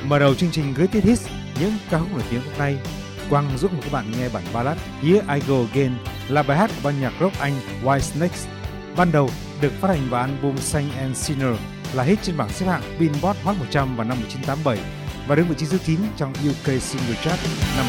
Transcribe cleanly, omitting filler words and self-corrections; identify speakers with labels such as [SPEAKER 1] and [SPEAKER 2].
[SPEAKER 1] Mở đầu chương trình Greatest Hits, những ca khúc nổi tiếng hôm nay, Quang giúp các bạn nghe bản ballad Here I Go Again là bài hát của ban nhạc rock Anh Whitesnake. Ban đầu được phát hành vào album Saint and Sinner, là hit trên bảng xếp hạng Billboard Hot 100 vào năm 1987 và đứng vị trí thứ 9 trong UK Single Chart năm